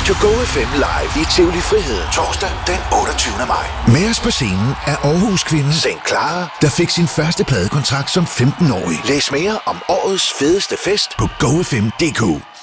Radio Go FM live i Tivoli Friheden torsdag den 28. maj. Med os på scenen er Aarhus-kvinden St. Clara, der fik sin første pladekontrakt som 15-årig. Læs mere om årets fedeste fest på gofm.dk.